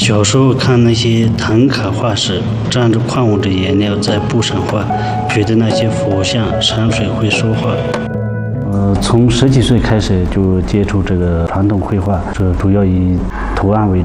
小时候看那些唐卡画师蘸着矿物质颜料在布上画，觉得那些佛像、山水会说话。从10几岁开始就接触这个传统绘画，主要以图案为主。